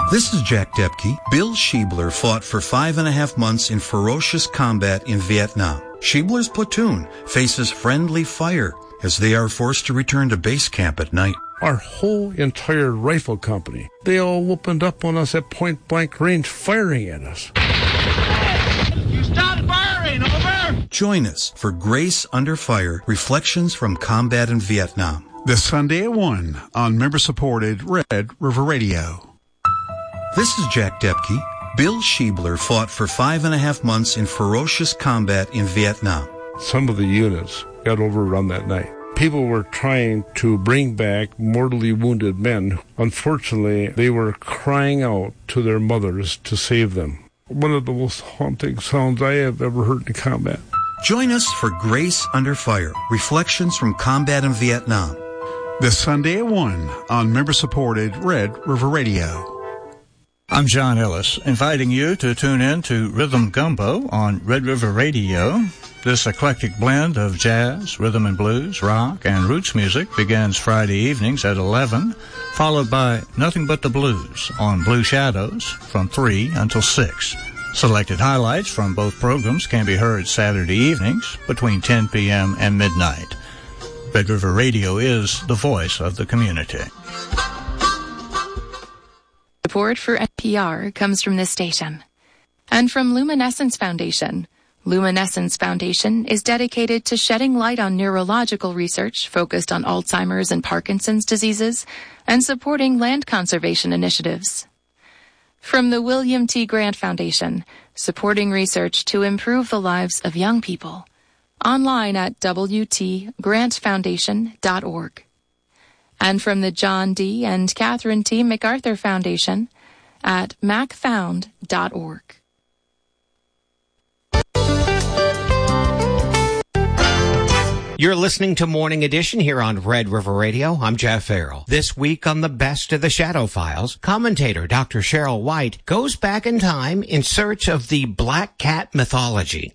This is Jack Depke. Bill Schiebler fought for 5.5 months in ferocious combat in Vietnam. Schiebler's platoon faces friendly fire as they are forced to return to base camp at night. Our whole entire rifle company, they all opened up on us at point-blank range, firing at us. You stopped firing, over! Join us for Grace Under Fire, Reflections from Combat in Vietnam. This Sunday at 1 on member-supported Red River Radio. This is Jack Depke. Bill Schiebler fought for 5.5 months in ferocious combat in Vietnam. Some of the units got overrun that night. People were trying to bring back mortally wounded men. Unfortunately, they were crying out to their mothers to save them. One of the most haunting sounds I have ever heard in combat. Join us for Grace Under Fire, Reflections from Combat in Vietnam. This Sunday at 1 on member-supported Red River Radio. I'm John Ellis, inviting you to tune in to Rhythm Gumbo on Red River Radio. This eclectic blend of jazz, rhythm and blues, rock, and roots music begins Friday evenings at 11, followed by Nothing But the Blues on Blue Shadows from 3 until 6. Selected highlights from both programs can be heard Saturday evenings between 10 p.m. and midnight. Red River Radio is the voice of the community. Support for NPR comes from this station and from Luminescence Foundation. Luminescence Foundation is dedicated to shedding light on neurological research focused on Alzheimer's and Parkinson's diseases and supporting land conservation initiatives. From the William T. Grant Foundation, supporting research to improve the lives of young people. Online at wtgrantfoundation.org. And from the John D. and Catherine T. MacArthur Foundation at macfound.org. You're listening to Morning Edition here on Red River Radio. I'm Jeff Farrell. This week on the Best of the Shadow Files, commentator Dr. Cheryl White goes back in time in search of the Black Cat mythology.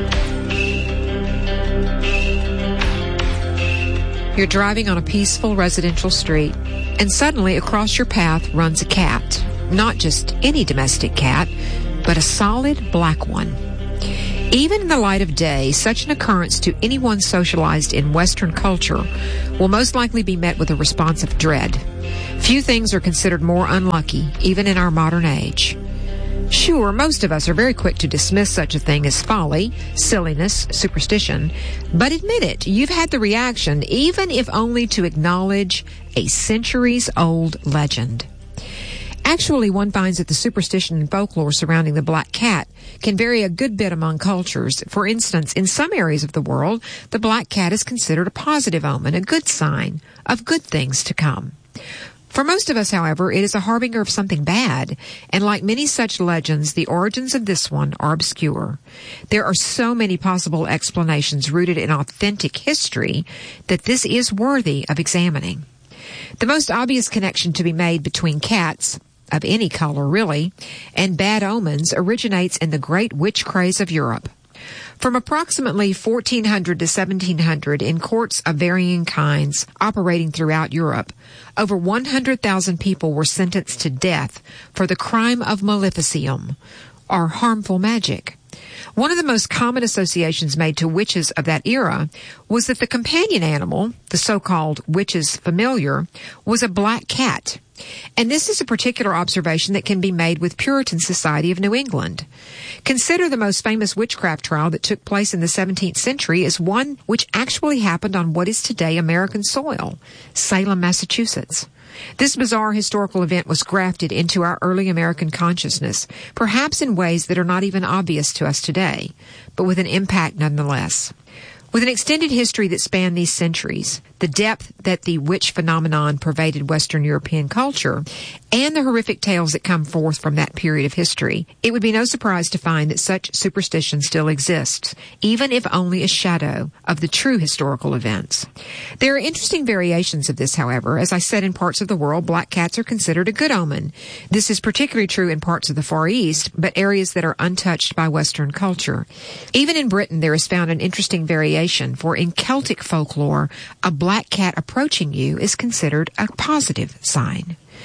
You're driving on a peaceful residential street, and suddenly across your path runs a cat. Not just any domestic cat, but a solid black one. Even in the light of day, such an occurrence to anyone socialized in Western culture will most likely be met with a response of dread. Few things are considered more unlucky, even in our modern age. Sure, most of us are very quick to dismiss such a thing as folly, silliness, superstition, but admit it, you've had the reaction, even if only to acknowledge a centuries-old legend. Actually, one finds that the superstition and folklore surrounding the black cat can vary a good bit among cultures. For instance, in some areas of the world, the black cat is considered a positive omen, a good sign of good things to come. For most of us, however, it is a harbinger of something bad, and like many such legends, the origins of this one are obscure. There are so many possible explanations rooted in authentic history that this is worthy of examining. The most obvious connection to be made between cats, of any color really, and bad omens originates in the great witch craze of Europe. From approximately 1400 to 1700, in courts of varying kinds operating throughout Europe, over 100,000 people were sentenced to death for the crime of maleficium, or harmful magic. One of the most common associations made to witches of that era was that the companion animal, the so-called witch's familiar, was a black cat. And this is a particular observation that can be made with Puritan Society of New England. Consider the most famous witchcraft trial that took place in the 17th century as one which actually happened on what is today American soil, Salem, Massachusetts. This bizarre historical event was grafted into our early American consciousness, perhaps in ways that are not even obvious to us today, but with an impact nonetheless. With an extended history that spanned these centuries, the depth that the witch phenomenon pervaded Western European culture, and the horrific tales that come forth from that period of history, it would be no surprise to find that such superstition still exists, even if only a shadow of the true historical events. There are interesting variations of this, however. As I said, in parts of the world, black cats are considered a good omen. This is particularly true in parts of the Far East, but areas that are untouched by Western culture. Even in Britain, there is found an interesting variation, for in Celtic folklore, a black cat approaching you is considered a positive sign.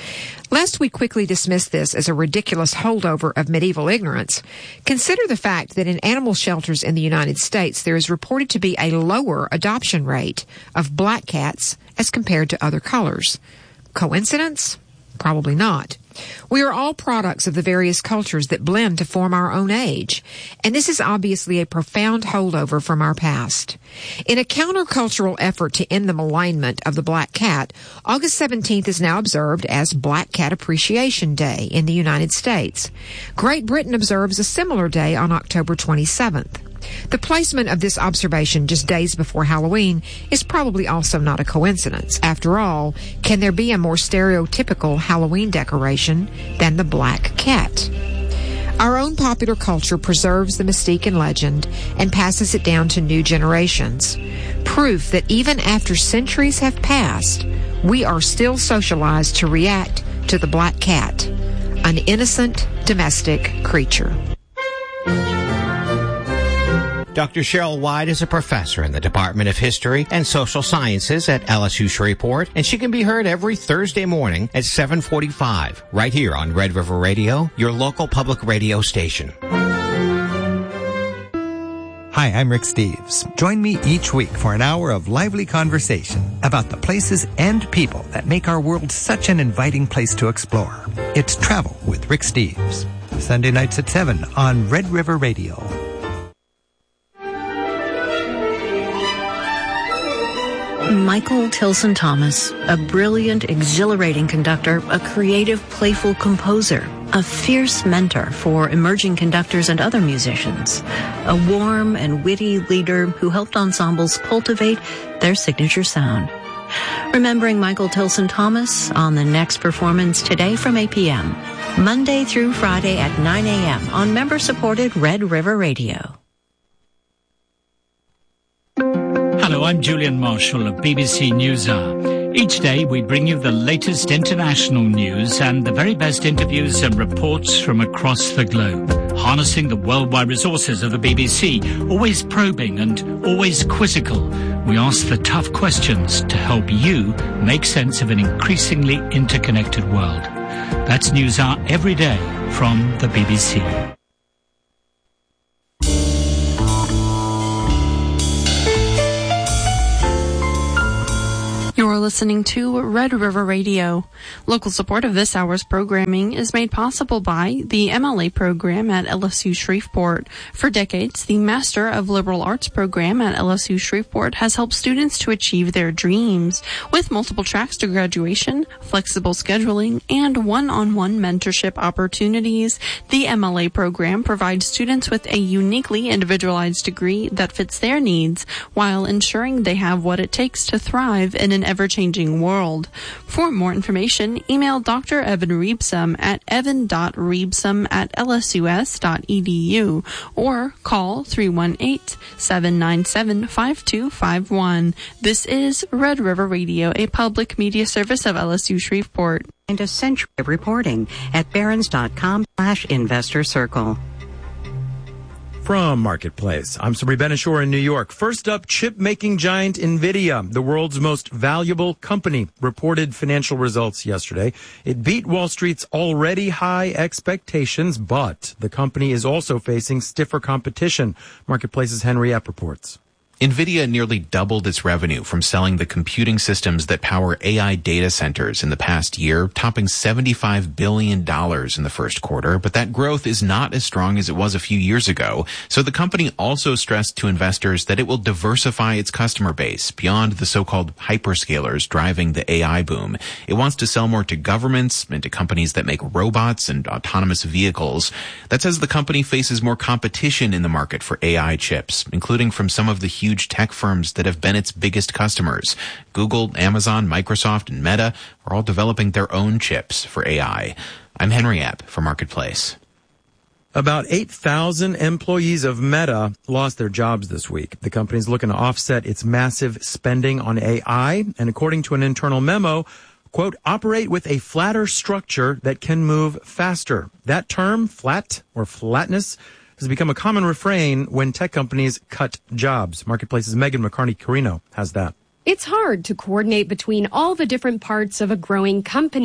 Lest we quickly dismiss this as a ridiculous holdover of medieval ignorance, consider the fact that in animal shelters in the United States there is reported to be a lower adoption rate of black cats as compared to other colors. Coincidence? Probably not. We are all products of the various cultures that blend to form our own age, and this is obviously a profound holdover from our past. In a countercultural effort to end the malignment of the black cat, August 17th is now observed as Black Cat Appreciation Day in the United States. Great Britain observes a similar day on October 27th. The placement of this observation just days before Halloween is probably also not a coincidence. After all, can there be a more stereotypical Halloween decoration than the black cat? Our own popular culture preserves the mystique and legend and passes it down to new generations. Proof that even after centuries have passed, we are still socialized to react to the black cat, an innocent domestic creature. Dr. Cheryl White is a professor in the Department of History and Social Sciences at LSU Shreveport, and she can be heard every Thursday morning at 7:45 right here on Red River Radio, your local public radio station. Hi, I'm Rick Steves. Join me each week for an hour of lively conversation about the places and people that make our world such an inviting place to explore. It's Travel with Rick Steves, Sunday nights at 7 on Red River Radio. Michael Tilson Thomas, a brilliant, exhilarating conductor, a creative, playful composer, a fierce mentor for emerging conductors and other musicians, a warm and witty leader who helped ensembles cultivate their signature sound. Remembering Michael Tilson Thomas on the next performance today from 8 p.m., Monday through Friday at 9 a.m. on member-supported Red River Radio. Hello, I'm Julian Marshall of BBC NewsHour. Each day we bring you the latest international news and the very best interviews and reports from across the globe. Harnessing the worldwide resources of the BBC, always probing and always quizzical, we ask the tough questions to help you make sense of an increasingly interconnected world. That's NewsHour every day from the BBC. You're listening to Red River Radio. Local support of this hour's programming is made possible by the MLA program at LSU Shreveport. For decades, the Master of Liberal Arts program at LSU Shreveport has helped students to achieve their dreams. With multiple tracks to graduation, flexible scheduling, and one-on-one mentorship opportunities, the MLA program provides students with a uniquely individualized degree that fits their needs while ensuring they have what it takes to thrive in an ever-changing world. For more information, email Dr. Evan Reebsum at evan.reebsum@lsus.edu or call 318-797-5251. This is Red River Radio, a public media service of LSU Shreveport. And a century of reporting at barons.com/investor circle. From Marketplace, I'm Sabri Benishore in New York. First up, chip-making giant NVIDIA, the world's most valuable company, reported financial results yesterday. It beat Wall Street's already high expectations, but the company is also facing stiffer competition. Marketplace's Henry Epp reports. NVIDIA nearly doubled its revenue from selling the computing systems that power AI data centers in the past year, topping $75 billion in the first quarter. But that growth is not as strong as it was a few years ago. So the company also stressed to investors that it will diversify its customer base beyond the so-called hyperscalers driving the AI boom. It wants to sell more to governments and to companies that make robots and autonomous vehicles. That says the company faces more competition in the market for AI chips, including from some of the huge tech firms that have been its biggest customers. Google, Amazon, Microsoft, and Meta are all developing their own chips for AI. I'm Henry Epp for Marketplace. About 8,000 employees of Meta lost their jobs this week. The company's looking to offset its massive spending on AI, and according to an internal memo, quote, operate with a flatter structure that can move faster. That term, flat or flatness, has become a common refrain when tech companies cut jobs. Marketplace's Megan McCarney-Carino has that. It's hard to coordinate between all the different parts of a growing company.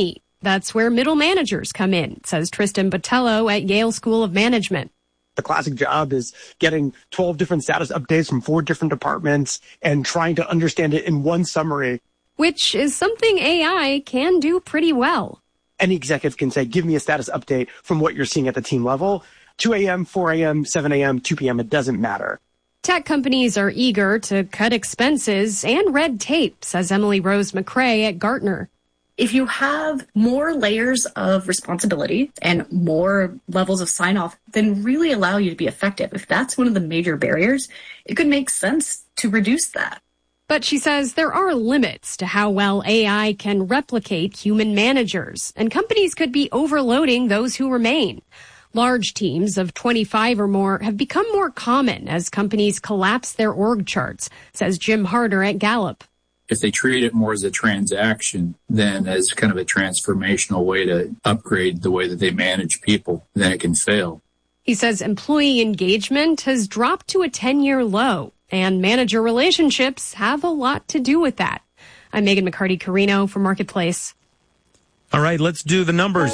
That's where middle managers come in, says Tristan Botello at Yale School of Management. The classic job is getting 12 different status updates from 4 different departments and trying to understand it in one summary. Which is something AI can do pretty well. Any executive can say, give me a status update from what you're seeing at the team level. 2 a.m., 4 a.m., 7 a.m., 2 p.m., it doesn't matter. Tech companies are eager to cut expenses and red tape, says Emily Rose McCrae at Gartner. If you have more layers of responsibility and more levels of sign-off, then really allow you to be effective. If that's one of the major barriers, it could make sense to reduce that. But she says there are limits to how well AI can replicate human managers, and companies could be overloading those who remain. Large teams of 25 or more have become more common as companies collapse their org charts, says Jim Harder at Gallup. If they treat it more as a transaction than as kind of a transformational way to upgrade the way that they manage people, then it can fail. He says employee engagement has dropped to a 10-year low, and manager relationships have a lot to do with that. I'm Megan McCarty-Carino for Marketplace. All right, let's do the numbers.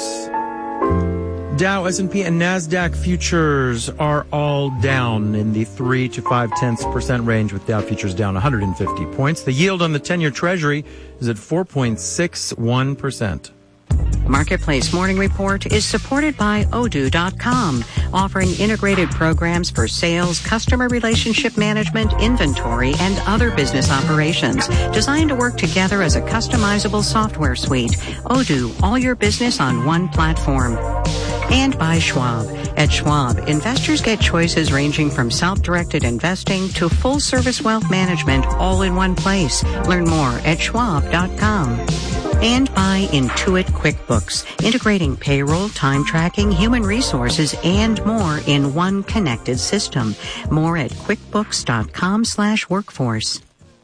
Dow, S&P, and NASDAQ futures are all down in the 3 to 0.5% range, with Dow futures down 150 points. The yield on the 10-year Treasury is at 4.61%. Marketplace Morning Report is supported by Odoo.com, offering integrated programs for sales, customer relationship management, inventory, and other business operations, designed to work together as a customizable software suite. Odoo, all your business on one platform. And by Schwab. At Schwab, investors get choices ranging from self-directed investing to full-service wealth management all in one place. Learn more at schwab.com. And by Intuit QuickBooks, integrating payroll, time tracking, human resources, and more in one connected system. More at quickbooks.com/workforce.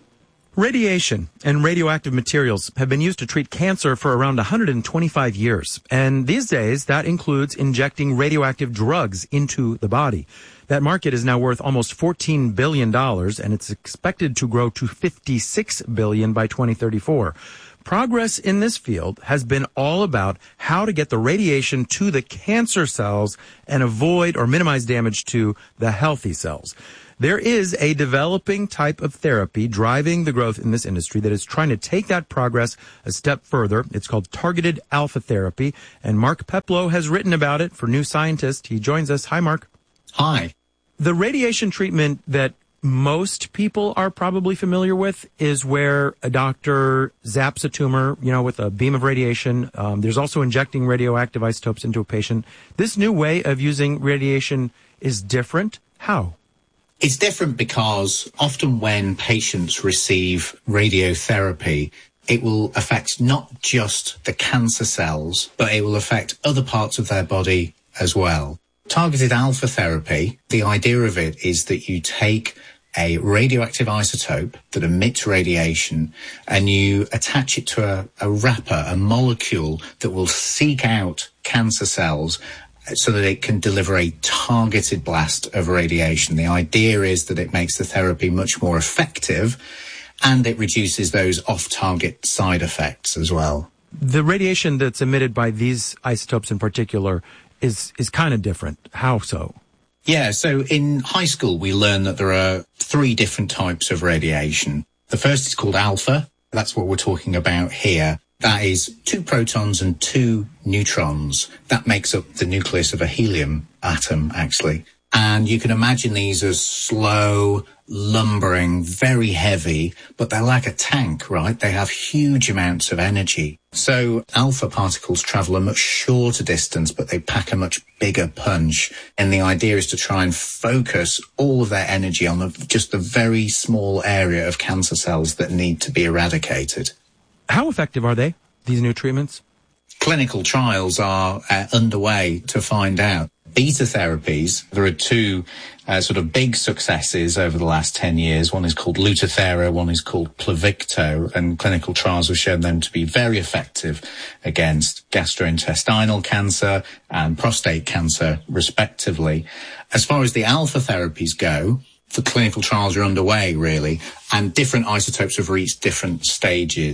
Radiation and radioactive materials have been used to treat cancer for around 125 years. And these days, that includes injecting radioactive drugs into the body. That market is now worth almost $14 billion, and it's expected to grow to $56 billion by 2034. Progress in this field has been all about how to get the radiation to the cancer cells and avoid or minimize damage to the healthy cells. There is a developing type of therapy driving the growth in this industry that is trying to take that progress a step further. It's called targeted alpha therapy, and Mark Peplow has written about it for New Scientist. He joins us. Hi, Mark. Hi. The radiation treatment that most people are probably familiar with is where a doctor zaps a tumor, with a beam of radiation. There's also injecting radioactive isotopes into a patient. This new way of using radiation is different. How? It's different because often when patients receive radiotherapy, it will affect not just the cancer cells, but it will affect other parts of their body as well. Targeted alpha therapy, the idea of it is that you take a radioactive isotope that emits radiation and you attach it to a wrapper, a molecule that will seek out cancer cells so that it can deliver a targeted blast of radiation. The idea is that it makes the therapy much more effective and it reduces those off-target side effects as well. The radiation that's emitted by these isotopes in particular is kind of different. How so? Yeah, so in high school we learn that there are 3 different types of radiation. The first is called alpha. That's what we're talking about here. That is 2 protons and 2 neutrons. That makes up the nucleus of a helium atom, actually. And you can imagine these as slow, lumbering, very heavy, but they're like a tank, right? They have huge amounts of energy. So alpha particles travel a much shorter distance, but they pack a much bigger punch. And the idea is to try and focus all of their energy on just the very small area of cancer cells that need to be eradicated. How effective are they, these new treatments? Clinical trials are underway to find out. Beta therapies, there are 2 sort of big successes over the last 10 years. One is called Lutathera, one is called Pluvicto, and clinical trials have shown them to be very effective against gastrointestinal cancer and prostate cancer, respectively. As far as the alpha therapies go, the clinical trials are underway, really, and different isotopes have reached different stages.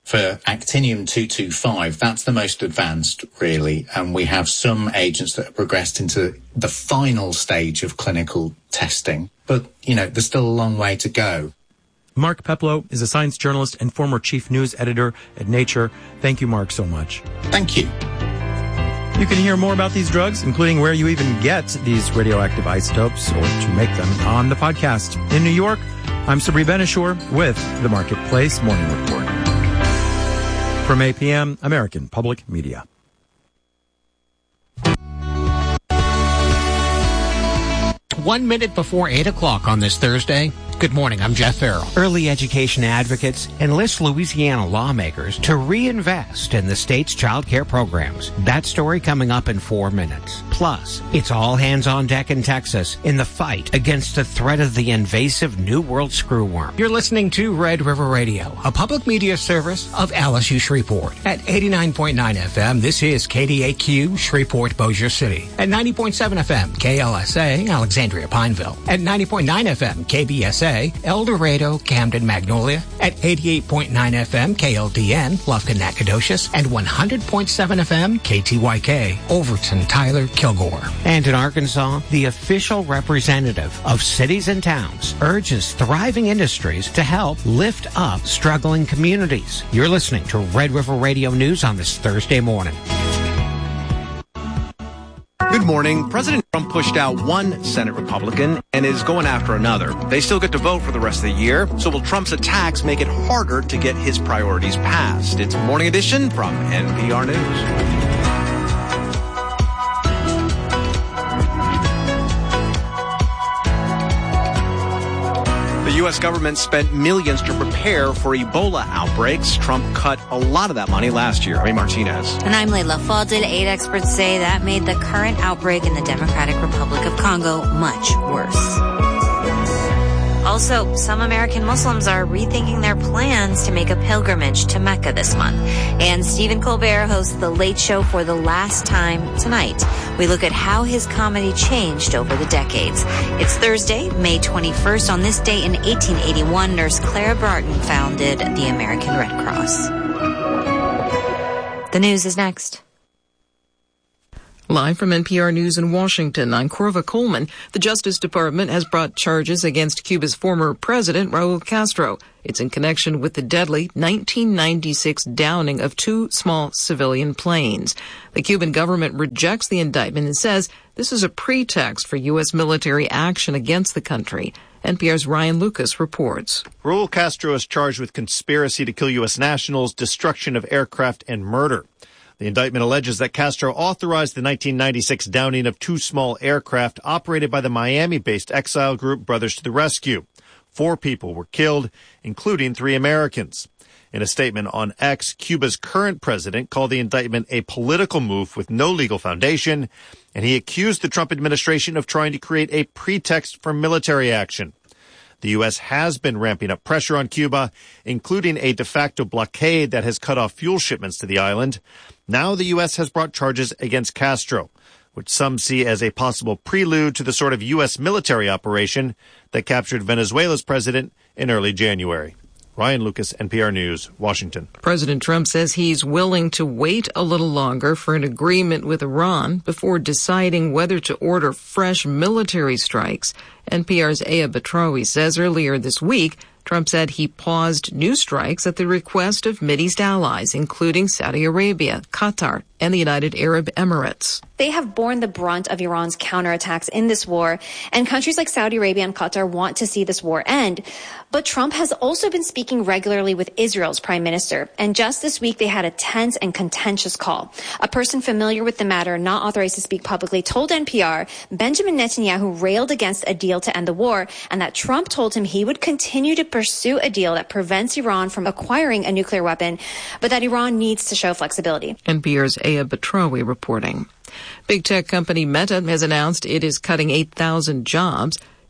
For actinium-225, that's the most advanced, really, and we have some agents that have progressed into the final stage of clinical testing. But, there's still a long way to go. Mark Peplow is a science journalist and former chief news editor at Nature. Thank you, Mark, so much. Thank you. You can hear more about these drugs, including where you even get these radioactive isotopes or to make them, on the podcast. In New York, I'm Sabri Benishore with the Marketplace Morning Report. From APM, American Public Media. One minute before 8 o'clock on this Thursday. Good morning, I'm Jeff Farrell. Early education advocates enlist Louisiana lawmakers to reinvest in the state's child care programs. That story coming up in 4 minutes. Plus, it's all hands on deck in Texas in the fight against the threat of the invasive New World screwworm. You're listening to Red River Radio, a public media service of LSU Shreveport. At 89.9 FM, this is KDAQ, Shreveport, Bossier City. At 90.7 FM, KLSA, Alexandria, Pineville. At 90.9 FM, KBSA, El Dorado, Camden, Magnolia. At 88.9 FM, KLDN, Lufkin, Nacogdoches. And 100.7 FM, KTYK, Overton, Tyler, Kilgore. And in Arkansas, the official representative of cities and towns urges thriving industries to help lift up struggling communities. You're listening to Red River Radio News on this Thursday morning. Good morning. President Trump pushed out one Senate Republican and is going after another. They still get to vote for the rest of the year, so will Trump's attacks make it harder to get his priorities passed? It's Morning Edition from NPR News. The U.S. government spent millions to prepare for Ebola outbreaks. Trump cut a lot of that money last year. Martinez. And I'm Leila Fadel. Aid experts say that made the current outbreak in the Democratic Republic of Congo much worse. Also, some American Muslims are rethinking their plans to make a pilgrimage to Mecca this month. And Stephen Colbert hosts The Late Show for the last time tonight. We look at how his comedy changed over the decades. It's Thursday, May 21st. On this day in 1881, Nurse Clara Barton founded the American Red Cross. The news is next. Live from NPR News in Washington, I'm Corva Coleman. The Justice Department has brought charges against Cuba's former president, Raul Castro. It's in connection with the deadly 1996 downing of two small civilian planes. The Cuban government rejects the indictment and says this is a pretext for U.S. military action against the country. NPR's Ryan Lucas reports. Raul Castro is charged with conspiracy to kill U.S. nationals, destruction of aircraft, and murder. The indictment alleges that Castro authorized the 1996 downing of two small aircraft operated by the Miami-based exile group Brothers to the Rescue. 4 people were killed, including 3 Americans. In a statement on X, Cuba's current president called the indictment a political move with no legal foundation, and he accused the Trump administration of trying to create a pretext for military action. The U.S. has been ramping up pressure on Cuba, including a de facto blockade that has cut off fuel shipments to the island. Now the U.S. has brought charges against Castro, which some see as a possible prelude to the sort of U.S. military operation that captured Venezuela's president in early January. Ryan Lucas, NPR News, Washington. President Trump says he's willing to wait a little longer for an agreement with Iran before deciding whether to order fresh military strikes. NPR's Aya Batrawi says earlier this week, Trump said he paused new strikes at the request of Mideast allies, including Saudi Arabia, Qatar, and the United Arab Emirates. They have borne the brunt of Iran's counterattacks in this war, and countries like Saudi Arabia and Qatar want to see this war end. But Trump has also been speaking regularly with Israel's prime minister, and just this week they had a tense and contentious call. A person familiar with the matter, not authorized to speak publicly, told NPR Benjamin Netanyahu railed against a deal to end the war, and that Trump told him he would continue to pursue a deal that prevents Iran from acquiring a nuclear weapon, but that Iran needs to show flexibility. NPR's Aya Batrawi reporting. Big tech company Meta has announced it is cutting 8,000 jobs.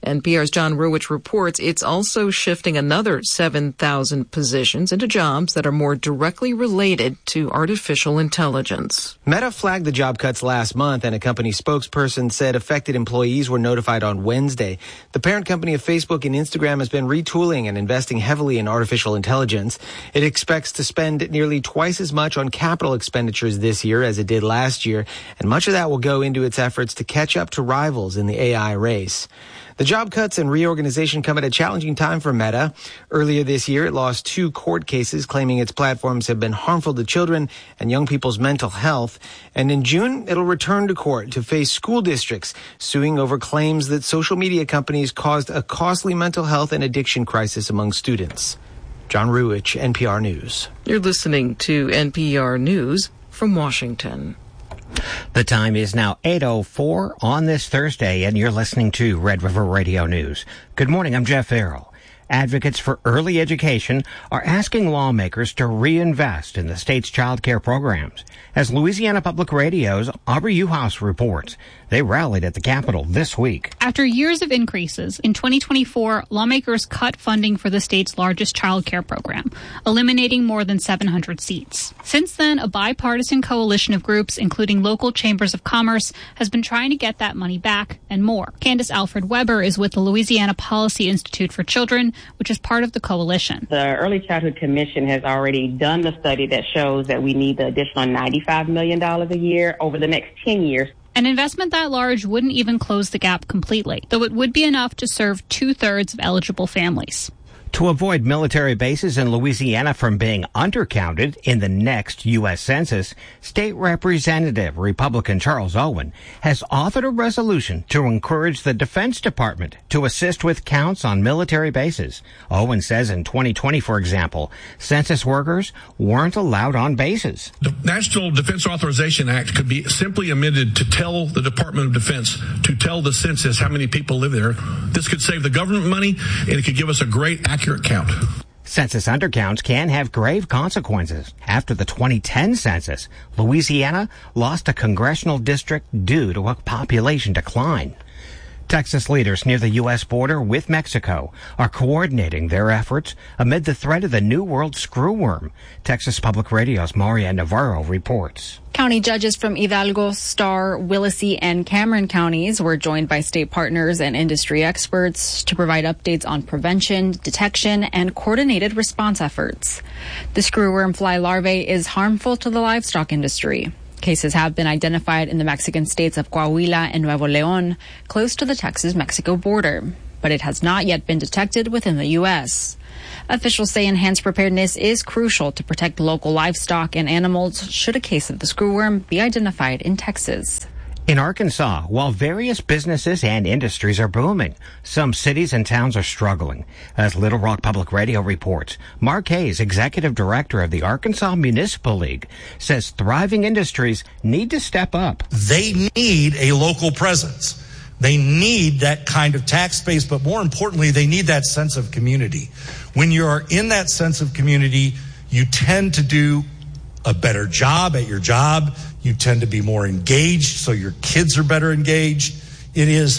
NPR's John Ruwitch reports it's also shifting another 7,000 positions into jobs that are more directly related to artificial intelligence. Meta flagged the job cuts last month, and a company spokesperson said affected employees were notified on Wednesday. The parent company of Facebook and Instagram has been retooling and investing heavily in artificial intelligence. It expects to spend nearly twice as much on capital expenditures this year as it did last year, and much of that will go into its efforts to catch up to rivals in the AI race. The job cuts and reorganization come at a challenging time for Meta. Earlier this year, it lost 2 court cases claiming its platforms have been harmful to children and young people's mental health. And in June, it'll return to court to face school districts suing over claims that social media companies caused a costly mental health and addiction crisis among students. John Ruwitch, NPR News. You're listening to NPR News from Washington. The time is now 8:04 on this Thursday, and you're listening to Red River Radio News. Good morning, I'm Jeff Farrell. Advocates for early education are asking lawmakers to reinvest in the state's child care programs. As Louisiana Public Radio's Aubrey Uhouse reports, they rallied at the Capitol this week. After years of increases, in 2024, lawmakers cut funding for the state's largest child care program, eliminating more than 700 seats. Since then, a bipartisan coalition of groups, including local chambers of commerce, has been trying to get that money back and more. Candace Alfred Weber is with the Louisiana Policy Institute for Children, which is part of the coalition. The Early Childhood Commission has already done the study that shows that we need the additional $95 million a year over the next 10 years. An investment that large wouldn't even close the gap completely, though it would be enough to serve 2/3 of eligible families. To avoid military bases in Louisiana from being undercounted in the next U.S. Census, State Representative Republican Charles Owen has authored a resolution to encourage the Defense Department to assist with counts on military bases. Owen says in 2020, for example, census workers weren't allowed on bases. The National Defense Authorization Act could be simply amended to tell the Department of Defense to tell the census how many people live there. This could save the government money, and it could give us a great accurate count. Census undercounts can have grave consequences. After the 2010 census, Louisiana lost a congressional district due to a population decline. Texas leaders near the U.S. border with Mexico are coordinating their efforts amid the threat of the New World screwworm. Texas Public Radio's Maria Navarro reports. County judges from Hidalgo, Starr, Willacy, and Cameron counties were joined by state partners and industry experts to provide updates on prevention, detection, and coordinated response efforts. The screwworm fly larvae is harmful to the livestock industry. Cases have been identified in the Mexican states of Coahuila and Nuevo León, close to the Texas-Mexico border, but it has not yet been detected within the U.S. Officials say enhanced preparedness is crucial to protect local livestock and animals should a case of the screwworm be identified in Texas. In Arkansas, while various businesses and industries are booming, some cities and towns are struggling. As Little Rock Public Radio reports, Mark Hayes, executive director of the Arkansas Municipal League, says thriving industries need to step up. They need a local presence. They need that kind of tax base, but more importantly, they need that sense of community. When you're in that sense of community, you tend to do a better job at your job. You tend to be more engaged, so your kids are better engaged. It is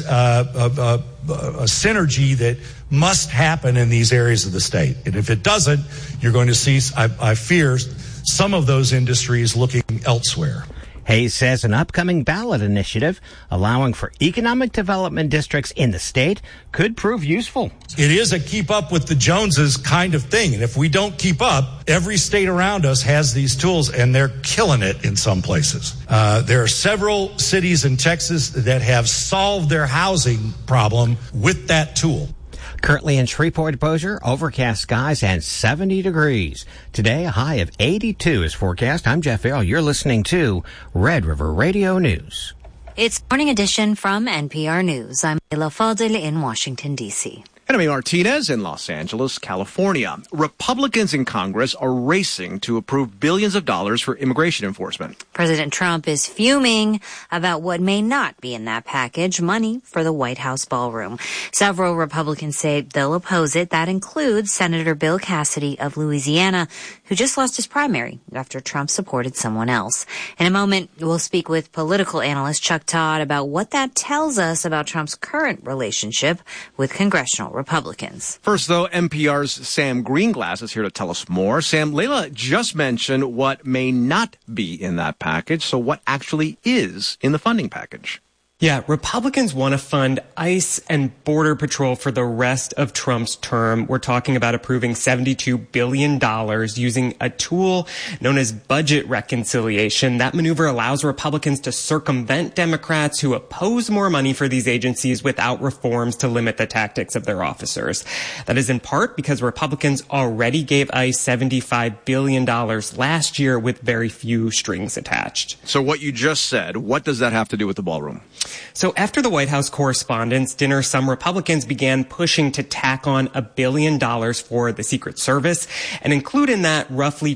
a synergy that must happen in these areas of the state. And if it doesn't, you're going to see, I fear, some of those industries looking elsewhere. Hayes says an upcoming ballot initiative allowing for economic development districts in the state could prove useful. It is a keep up with the Joneses kind of thing. And if we don't keep up, every state around us has these tools and they're killing it in some places. There are several cities in Texas that have solved their housing problem with that tool. Currently in Shreveport-Bossier, overcast skies and 70 degrees. Today, a high of 82 is forecast. I'm Jeff Farrell. You're listening to Red River Radio News. It's Morning Edition from NPR News. I'm Leila Fadel in Washington, D.C. And I'm Martinez in Los Angeles, California. Republicans in Congress are racing to approve billions of dollars for immigration enforcement. President Trump is fuming about what may not be in that package, money for the White House ballroom. Several Republicans say they'll oppose it. That includes Senator Bill Cassidy of Louisiana, who just lost his primary after Trump supported someone else. In a moment, we'll speak with political analyst Chuck Todd about what that tells us about Trump's current relationship with congressional Republicans. First, though, NPR's Sam Greenglass is here to tell us more. Sam, Layla just mentioned what may not be in that package. So what actually is in the funding package? Yeah, Republicans want to fund ICE and Border Patrol for the rest of Trump's term. We're talking about approving $72 billion using a tool known as budget reconciliation. That maneuver allows Republicans to circumvent Democrats who oppose more money for these agencies without reforms to limit the tactics of their officers. That is in part because Republicans already gave ICE $75 billion last year with very few strings attached. So what you just said, what does that have to do with the ballroom? So after the White House Correspondents' Dinner, some Republicans began pushing to tack on $1 billion for the Secret Service and include in that roughly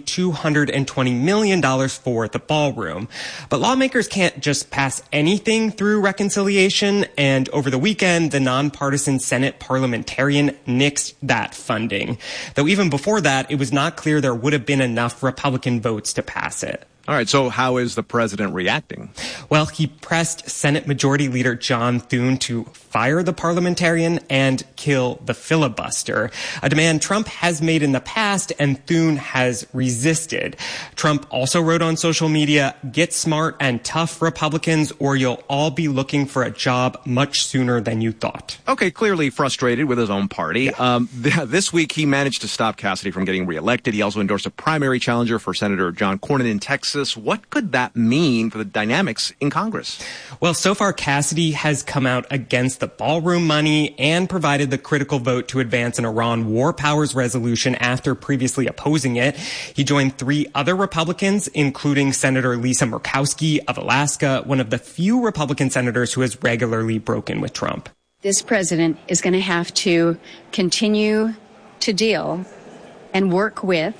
$220 million for the ballroom. But lawmakers can't just pass anything through reconciliation, and over the weekend, the nonpartisan Senate parliamentarian nixed that funding. Though even before that, it was not clear there would have been enough Republican votes to pass it. All right, so how is the president reacting? Well, he pressed Senate Majority Leader John Thune to fire the parliamentarian and kill the filibuster, a demand Trump has made in the past and Thune has resisted. Trump also wrote on social media, "Get smart and tough, Republicans, or you'll all be looking for a job much sooner than you thought." Okay, clearly frustrated with his own party. This week, he managed to stop Cassidy from getting reelected. He also endorsed a primary challenger for Senator John Cornyn in Texas. What could that mean for the dynamics in Congress? Well, so far, Cassidy has come out against the ballroom money and provided the critical vote to advance an Iran war powers resolution after previously opposing it. He joined 3 other Republicans, including Senator Lisa Murkowski of Alaska, one of the few Republican senators who has regularly broken with Trump. This president is going to have to continue to deal and work with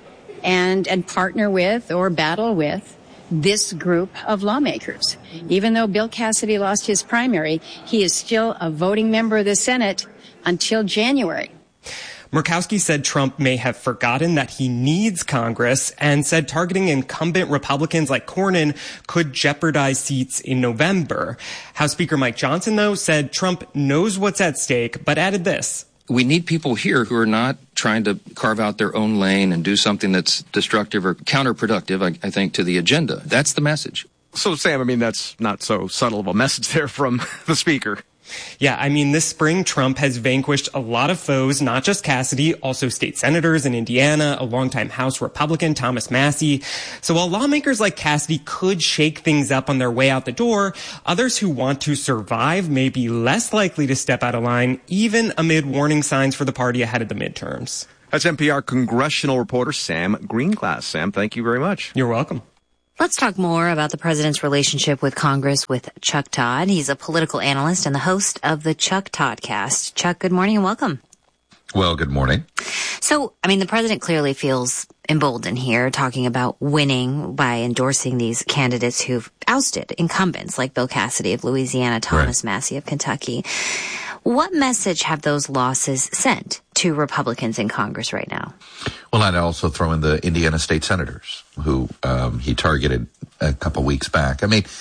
and partner with or battle with this group of lawmakers. Even though Bill Cassidy lost his primary, he is still a voting member of the Senate until January. Murkowski said Trump may have forgotten that he needs Congress and said targeting incumbent Republicans like Cornyn could jeopardize seats in November. House Speaker Mike Johnson, though, said Trump knows what's at stake, but added this. We need people here who are not trying to carve out their own lane and do something that's destructive or counterproductive, I think, to the agenda. That's the message. So, Sam, I mean, that's not so subtle of a message there from the speaker. Yeah, I mean, this spring, Trump has vanquished a lot of foes, not just Cassidy, also state senators in Indiana, a longtime House Republican, Thomas Massie. So while lawmakers like Cassidy could shake things up on their way out the door, others who want to survive may be less likely to step out of line, even amid warning signs for the party ahead of the midterms. That's NPR congressional reporter Sam Greenglass. Sam, thank you very much. You're welcome. Let's talk more about the president's relationship with Congress with Chuck Todd. He's a political analyst and the host of the Chuck Toddcast. Chuck, good morning and welcome. Well, good morning. So, I mean, the president clearly feels emboldened here, talking about winning by endorsing these candidates who've ousted incumbents like Bill Cassidy of Louisiana, Thomas Massie of Kentucky. What message have those losses sent to Republicans in Congress right now? Well, I'd also throw in the Indiana state senators who he targeted a couple weeks back. I mean,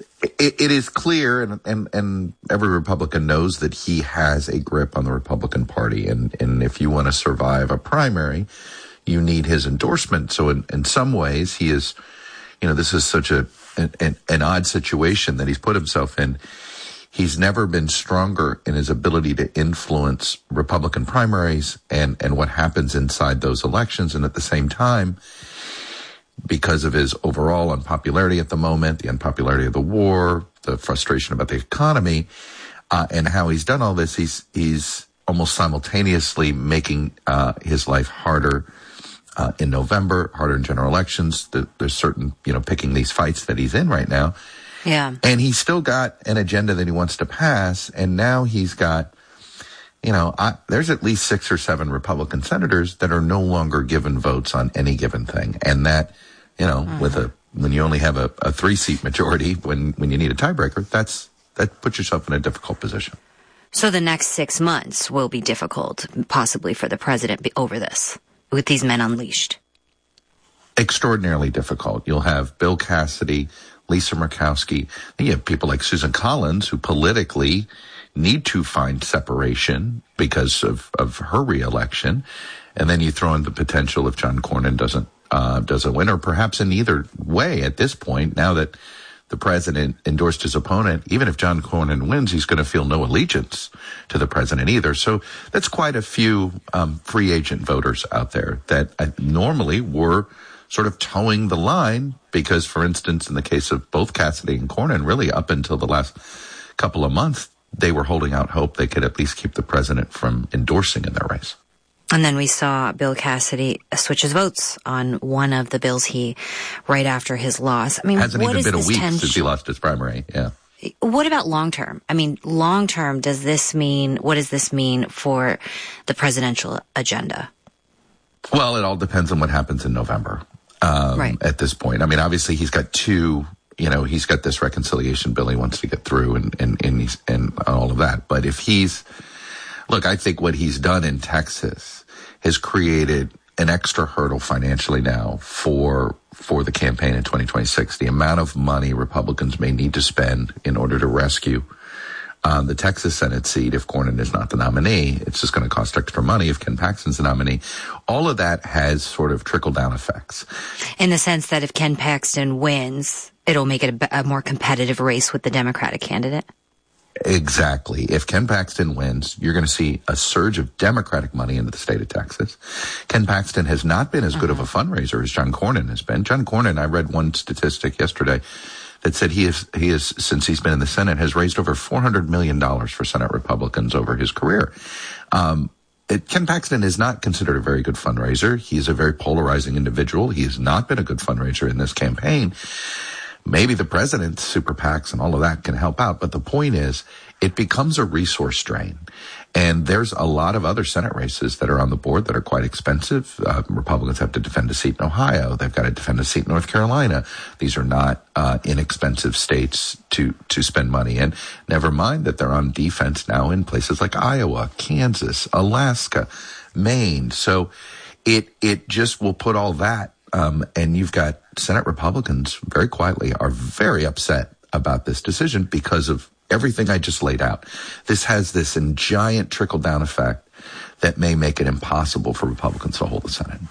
it is clear, and every Republican knows that he has a grip on the Republican Party. And if you want to survive a primary, you need his endorsement. So in some ways, he is, this is such an odd situation that he's put himself in. He's never been stronger in his ability to influence Republican primaries and what happens inside those elections. And at the same time, because of his overall unpopularity at the moment, the unpopularity of the war, the frustration about the economy, and how he's done all this, he's almost simultaneously making his life harder in November, harder in general elections. There's certain, picking these fights that he's in right now. Yeah. And he's still got an agenda that he wants to pass, and now he's got there's at least 6 or 7 Republican senators that are no longer given votes on any given thing. And that, when you only have a 3-seat majority, when you need a tiebreaker, that puts yourself in a difficult position. So the next 6 months will be difficult, possibly for the president over this, with these men unleashed. Extraordinarily difficult. You'll have Bill Cassidy, Lisa Murkowski, and you have people like Susan Collins, who politically need to find separation because of her reelection. And then you throw in the potential if John Cornyn doesn't win, or perhaps in either way at this point, now that the president endorsed his opponent. Even if John Cornyn wins, he's going to feel no allegiance to the president either. So that's quite a few free agent voters out there that normally were sort of towing the line because, for instance, in the case of both Cassidy and Cornyn, really up until the last couple of months, they were holding out hope they could at least keep the president from endorsing in their race. And then we saw Bill Cassidy switch his votes on one of the bills right after his loss. I mean, hasn't even been a week since he lost his primary. Yeah. What about long term? I mean, long term, what does this mean for the presidential agenda? Well, it all depends on what happens in November. Right. At this point, I mean, obviously he's got he's got this reconciliation bill he wants to get through and all of that. But if I think what he's done in Texas has created an extra hurdle financially now for the campaign in 2026. The amount of money Republicans may need to spend in order to rescue the Texas Senate seat if Cornyn is not the nominee. It's just going to cost extra money if Ken Paxton's the nominee. All of that has sort of trickle-down effects. In the sense that if Ken Paxton wins, it'll make it a more competitive race with the Democratic candidate? Exactly. If Ken Paxton wins, you're going to see a surge of Democratic money into the state of Texas. Ken Paxton has not been as good of a fundraiser as John Cornyn has been. John Cornyn, I read one statistic yesterday that said he is, since he's been in the Senate, has raised over $400 million for Senate Republicans over his career. Ken Paxton is not considered a very good fundraiser. He's a very polarizing individual. He has not been a good fundraiser in this campaign. Maybe the president's super PACs and all of that can help out. But the point is, it becomes a resource drain. And there's a lot of other Senate races that are on the board that are quite expensive. Republicans have to defend a seat in Ohio. They've got to defend a seat in North Carolina. These are not inexpensive states to spend money in. Never mind that they're on defense now in places like Iowa, Kansas, Alaska, Maine. So it just will put all that. And you've got Senate Republicans very quietly are very upset about this decision because of everything I just laid out. This has this giant trickle-down effect that may make it impossible for Republicans to hold the Senate.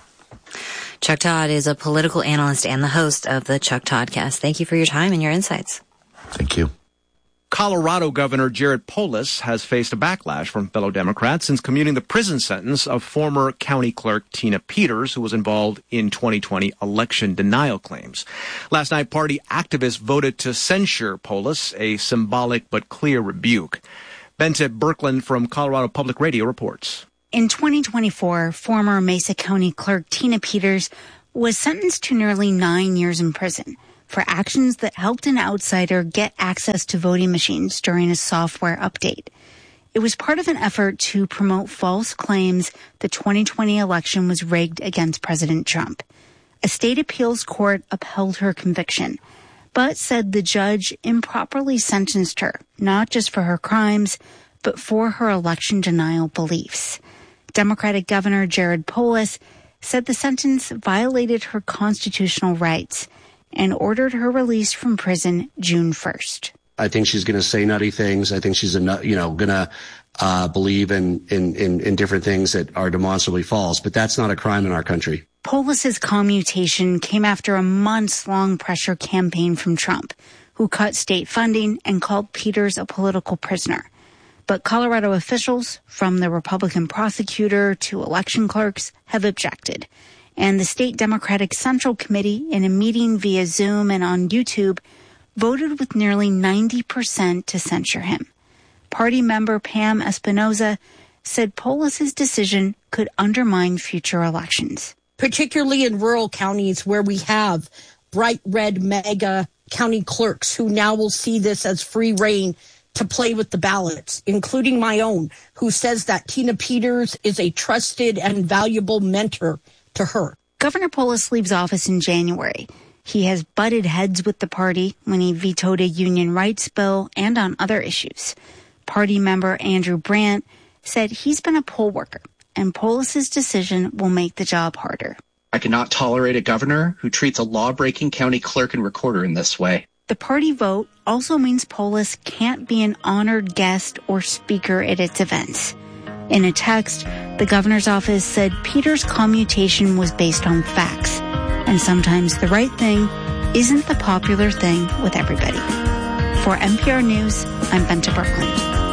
Chuck Todd is a political analyst and the host of the Chuck Toddcast. Thank you for your time and your insights. Thank you. Colorado Governor Jared Polis has faced a backlash from fellow Democrats since commuting the prison sentence of former county clerk Tina Peters, who was involved in 2020 election denial claims. Last night, party activists voted to censure Polis, a symbolic but clear rebuke. Bente Birkeland from Colorado Public Radio reports. In 2024, former Mesa County Clerk Tina Peters was sentenced to nearly 9 years in prison for actions that helped an outsider get access to voting machines during a software update. It was part of an effort to promote false claims the 2020 election was rigged against President Trump. A state appeals court upheld her conviction, but said the judge improperly sentenced her, not just for her crimes, but for her election denial beliefs. Democratic Governor Jared Polis said the sentence violated her constitutional rights and ordered her release from prison June 1st. I think she's going to say nutty things. I think she's, going to believe in different things that are demonstrably false. But that's not a crime in our country. Polis's commutation came after a months-long pressure campaign from Trump, who cut state funding and called Peters a political prisoner. But Colorado officials, from the Republican prosecutor to election clerks, have objected. And the state Democratic Central Committee, in a meeting via Zoom and on YouTube, voted with nearly 90% to censure him. Party member Pam Espinoza said Polis's decision could undermine future elections. Particularly in rural counties where we have bright red mega county clerks who now will see this as free rein to play with the ballots, including my own, who says that Tina Peters is a trusted and valuable mentor to her. Governor Polis leaves office in January. He has butted heads with the party when he vetoed a union rights bill and on other issues. Party member Andrew Brandt said he's been a poll worker, and Polis's decision will make the job harder. I cannot tolerate a governor who treats a law-breaking county clerk and recorder in this way. The party vote also means Polis can't be an honored guest or speaker at its events. In a text, the governor's office said Peters' commutation was based on facts, and sometimes the right thing isn't the popular thing with everybody. For NPR News, I'm Bente Birkeland.